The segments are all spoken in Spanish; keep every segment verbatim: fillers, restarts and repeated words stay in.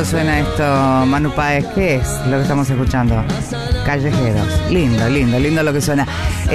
suena esto, Manu Páez. ¿Qué es lo que estamos escuchando? Callejeros. Lindo, lindo, lindo lo que suena.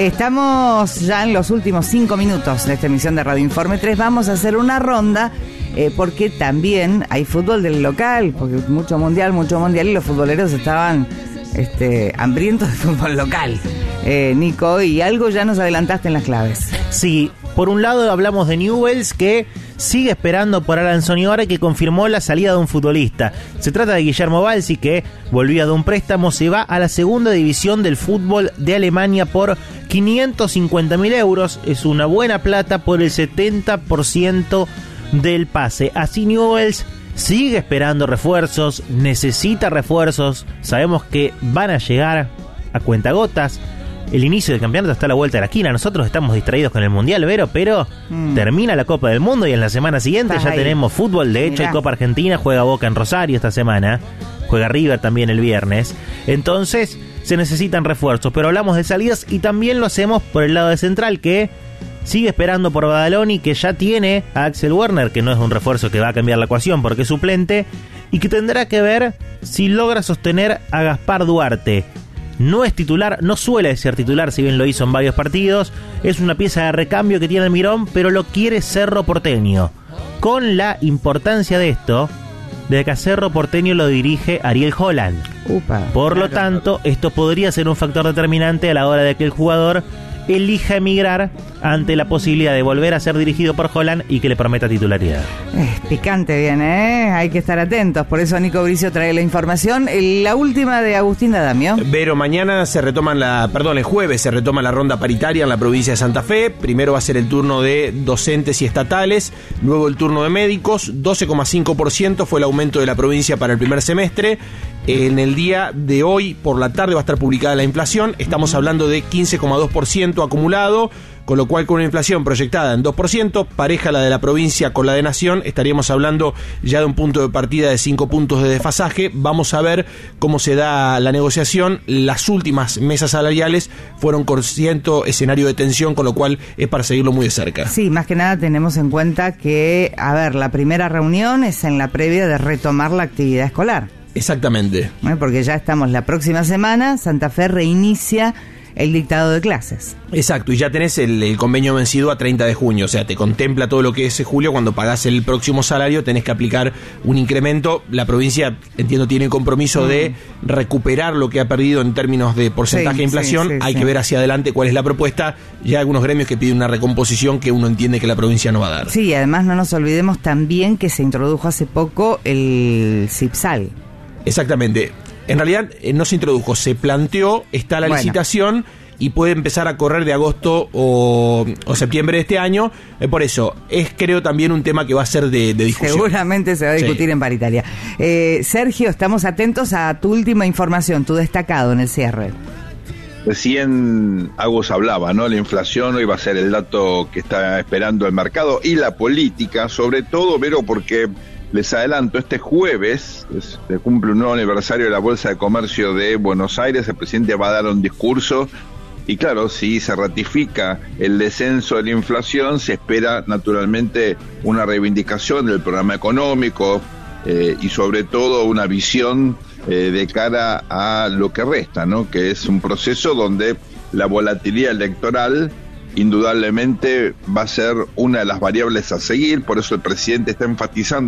Estamos ya en los últimos cinco minutos de esta emisión de Radio Informe tres. Vamos a hacer una ronda eh, porque también hay fútbol del local, porque mucho mundial, mucho mundial y los futboleros estaban este, hambrientos de fútbol local. Eh, Nico, y algo ya nos adelantaste en las claves. Sí, por un lado hablamos de Newell's, que sigue esperando por Alan Soniora, que confirmó la salida de un futbolista. Se trata de Guillermo Balsi, que volvía de un préstamo, se va a la segunda división del fútbol de Alemania por quinientos cincuenta mil euros. Es una buena plata por el setenta por ciento del pase. Así Newell's sigue esperando refuerzos, necesita refuerzos. Sabemos que van a llegar a cuentagotas. El inicio del campeonato está a la vuelta de la esquina. Nosotros estamos distraídos con el Mundial, Vero, pero mm. termina la Copa del Mundo y en la semana siguiente Estás ya ahí. tenemos fútbol. De hecho, Mirá. hay Copa Argentina, juega Boca en Rosario esta semana, juega River también el viernes. Entonces, se necesitan refuerzos, pero hablamos de salidas y también lo hacemos por el lado de Central, que sigue esperando por Badaloni, que ya tiene a Axel Werner, que no es un refuerzo que va a cambiar la ecuación porque es suplente, y que tendrá que ver si logra sostener a Gaspar Duarte. No es titular, no suele ser titular, si bien lo hizo en varios partidos. Es una pieza de recambio que tiene Almirón, pero lo quiere Cerro Porteño. Con la importancia de esto, de que a Cerro Porteño lo dirige Ariel Holland. Upa, Por lo tanto, esto podría ser un factor determinante a la hora de que el jugador elija emigrar ante la posibilidad de volver a ser dirigido por Holland y que le prometa titularidad. Es picante bien, ¿eh? Hay que estar atentos. Por eso Nico Bricio trae la información. La última de Agustín D'Adamio. Vero, mañana se retoman la... Perdón, el jueves se retoma la ronda paritaria en la provincia de Santa Fe. Primero va a ser el turno de docentes y estatales, luego el turno de médicos. doce coma cinco por ciento fue el aumento de la provincia para el primer semestre. En el día de hoy, por la tarde, va a estar publicada la inflación. Estamos hablando de quince coma dos por ciento acumulado, con lo cual con una inflación proyectada en dos por ciento, pareja la de la provincia con la de Nación, estaríamos hablando ya de un punto de partida de cinco puntos de desfasaje. Vamos a ver cómo se da la negociación. Las últimas mesas salariales fueron con cierto escenario de tensión, con lo cual es para seguirlo muy de cerca. Sí, más que nada tenemos en cuenta que, a ver, la primera reunión es en la previa de retomar la actividad escolar. Exactamente. Porque ya estamos la próxima semana, Santa Fe reinicia el dictado de clases. Exacto, y ya tenés el, el convenio vencido a treinta de junio, o sea, te contempla todo lo que es julio. Cuando pagás el próximo salario tenés que aplicar un incremento. La provincia, entiendo, tiene el compromiso mm. de recuperar lo que ha perdido en términos de porcentaje sí, de inflación. Sí, sí, Hay sí. que ver hacia adelante cuál es la propuesta. Ya hay algunos gremios que piden una recomposición que uno entiende que la provincia no va a dar. Sí, y además no nos olvidemos también que se introdujo hace poco el CIPSAL. Exactamente. En realidad eh, no se introdujo, se planteó, está la bueno. licitación y puede empezar a correr de agosto o, o septiembre de este año. Eh, por eso, es creo también un tema que va a ser de, de discusión. Seguramente se va a discutir sí. en paritaria. Eh, Sergio, estamos atentos a tu última información, tu destacado en el cierre. Recién Agus hablaba, ¿no? La inflación hoy va a ser el dato que está esperando el mercado y la política, sobre todo, Vero, porque... Les adelanto, este jueves se cumple un nuevo aniversario de la Bolsa de Comercio de Buenos Aires. El presidente va a dar un discurso y claro, si se ratifica el descenso de la inflación, se espera naturalmente una reivindicación del programa económico eh, y sobre todo una visión eh, de cara a lo que resta, ¿no? Que es un proceso donde la volatilidad electoral indudablemente va a ser una de las variables a seguir. Por eso el presidente está enfatizando